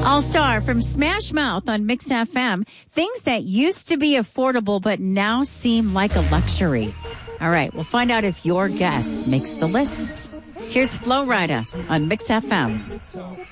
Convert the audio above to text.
All Star from Smash Mouth on Mix FM. Things that used to be affordable but now seem like a luxury. All right, we'll find out if your guess makes the list. Here's Flo Rida on Mix FM.